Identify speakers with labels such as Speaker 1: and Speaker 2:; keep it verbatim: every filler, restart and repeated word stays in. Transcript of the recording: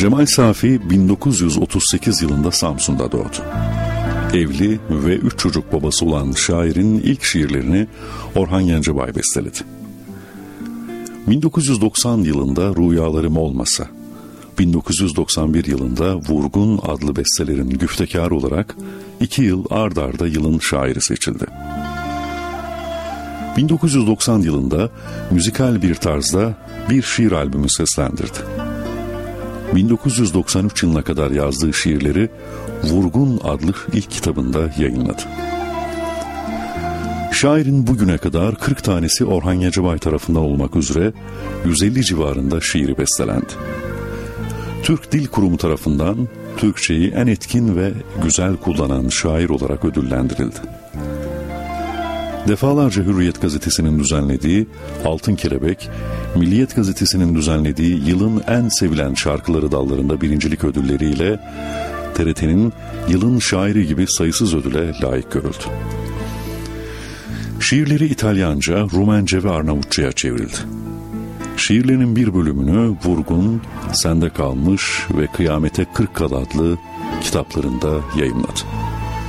Speaker 1: Cemal Safi bin dokuz yüz otuz sekiz yılında Samsun'da doğdu. Evli ve üç çocuk babası olan şairin ilk şiirlerini Orhan Gencebay besteledi. bin dokuz yüz doksan yılında Rüyalarım Olmasa, bin dokuz yüz doksan bir yılında Vurgun adlı bestelerin güftekarı olarak iki yıl ard arda yılın şairi seçildi. bin dokuz yüz doksan yılında müzikal bir tarzda bir şiir albümü seslendirdi. bin dokuz yüz doksan üç yılına kadar yazdığı şiirleri Vurgun adlı ilk kitabında yayınladı. Şairin bugüne kadar kırk tanesi Orhan Gencebay tarafından olmak üzere yüz elli civarında şiiri bestelendi. Türk Dil Kurumu tarafından Türkçeyi en etkin ve güzel kullanan şair olarak ödüllendirildi. Defalarca Hürriyet gazetesinin düzenlediği Altın Kelebek, Milliyet gazetesinin düzenlediği yılın en sevilen şarkıları dallarında birincilik ödülleriyle T R T'nin yılın şairi gibi sayısız ödüle layık görüldü. Şiirleri İtalyanca, Rumence ve Arnavutça'ya çevrildi. Şiirlerinin bir bölümünü Vurgun, Sende Kalmış ve Kıyamete Kırk Kal adlı kitaplarında yayımladı.